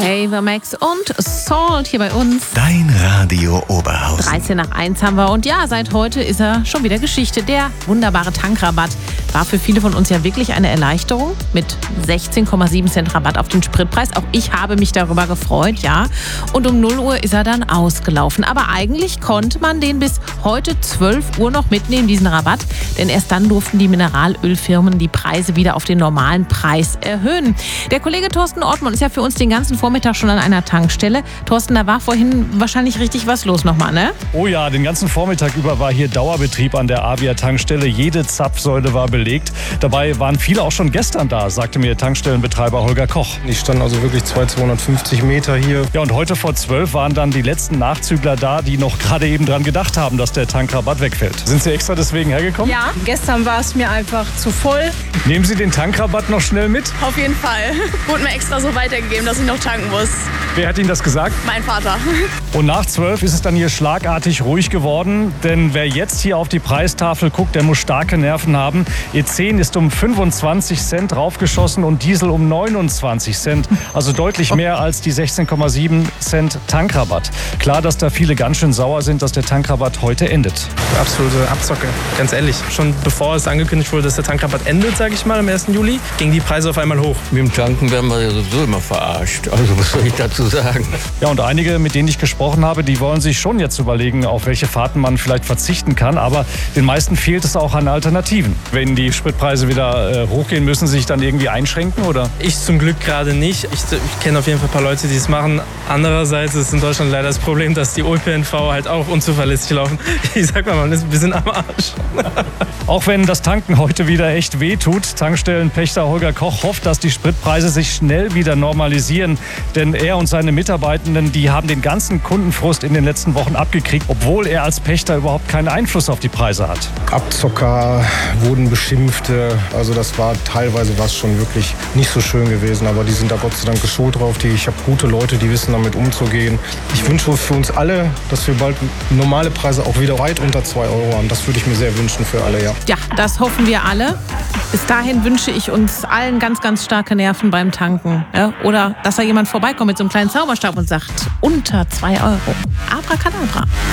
Ava Max und Salt hier bei uns. Dein Radio Oberhausen. 13 nach 1 haben wir und ja, seit heute ist er schon wieder Geschichte. Der wunderbare Tankrabatt war für viele von uns ja wirklich eine Erleichterung mit 16,7 Cent Rabatt auf den Spritpreis. Auch ich habe mich darüber gefreut, ja. Und um 0 Uhr ist er dann ausgelaufen. Aber eigentlich konnte man den bis heute 12 Uhr noch mitnehmen, diesen Rabatt. Denn erst dann durften die Mineralölfirmen die Preise wieder auf den normalen Preis erhöhen. Der Kollege Thorsten Ortmann ist ja für uns den ganzen Vormittag schon an einer Tankstelle. Thorsten, da war vorhin wahrscheinlich richtig was los nochmal, ne? Oh ja, den ganzen Vormittag über war hier Dauerbetrieb an der Avia-Tankstelle. Jede Zapfsäule war belegt. Dabei waren viele auch schon gestern da, sagte mir Tankstellenbetreiber Holger Koch. Die standen also wirklich 250 Meter hier. Ja, und heute vor 12 waren dann die letzten Nachzügler da, die noch gerade eben dran gedacht haben, dass der Tankrabatt wegfällt. Sind Sie extra deswegen hergekommen? Ja, gestern war es mir einfach zu voll. Nehmen Sie den Tankrabatt noch schnell mit? Auf jeden Fall. Wurde mir extra so weitergegeben, dass ich noch tanken muss. Wer hat Ihnen das gesagt? Mein Vater. Und nach 12 ist es dann hier schlagartig ruhig geworden. Denn wer jetzt hier auf die Preistafel guckt, der muss starke Nerven haben. E10 ist um 25 Cent raufgeschossen und Diesel um 29 Cent. Also deutlich mehr als die 16,7 Cent Tankrabatt. Klar, dass da viele ganz schön sauer sind, dass der Tankrabatt heute endet. Absolute Abzocke, ganz ehrlich. Schon bevor es angekündigt wurde, dass der Tankrabatt endet, sage ich mal, am 1. Juli, gingen die Preise auf einmal hoch. Mit dem Tanken werden wir ja sowieso immer verarscht. Also was soll ich dazu sagen? Ja, und einige, mit denen ich gesprochen habe, die wollen sich schon jetzt überlegen, auf welche Fahrten man vielleicht verzichten kann. Aber den meisten fehlt es auch an Alternativen. Wenn die Spritpreise wieder hochgehen, müssen sie sich dann irgendwie einschränken, oder? Ich zum Glück gerade nicht. Ich kenne auf jeden Fall ein paar Leute, die es machen. Andererseits ist in Deutschland leider das Problem, dass die ÖPNV halt auch unzuverlässig laufen. Ich sag mal, man ist ein bisschen am Arsch. Auch wenn das Tanken heute wieder echt wehtut, Tankstellenpächter Holger Koch hofft, dass die Spritpreise sich schnell wieder normalisieren. Denn er und seine Mitarbeitenden, die haben den ganzen Kundenfrust in den letzten Wochen abgekriegt, obwohl er als Pächter überhaupt keinen Einfluss auf die Preise hat. Abzocker wurden beschimpft. Also das war teilweise was schon wirklich nicht so schön gewesen. Aber die sind da Gott sei Dank geschult drauf. Ich habe gute Leute, die wissen damit umzugehen. Ich wünsche für uns alle, dass wir bald normale Preise auch wieder weit unter 2 Euro haben. Das würde ich mir sehr wünschen für alle, ja. Ja, das hoffen wir alle. Bis dahin wünsche ich uns allen ganz, ganz starke Nerven beim Tanken. Ja? Oder dass da jemand vorbeikommt mit so einem kleinen Zauberstab und sagt, unter 2 Euro. Abracadabra.